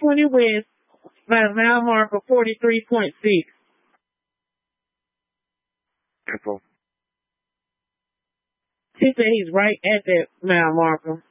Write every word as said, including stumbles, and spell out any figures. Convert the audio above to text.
twenty west by the mile marker forty-three point six. Info. She said he's right at that mile marker.